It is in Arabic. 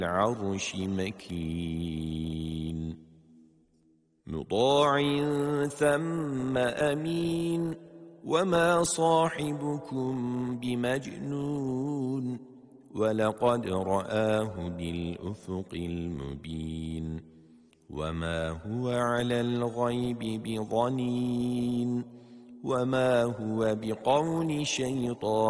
العرش مكين مطاع ثم أمين وما صاحبكم بمجنون ولقد رآه بالأفق المبين وما هو على الغيب بضنين وما هو بقول شيطان